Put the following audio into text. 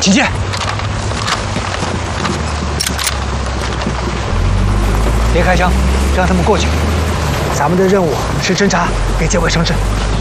请进。别开枪，让他们过去。咱们的任务是侦查，别结尾生事。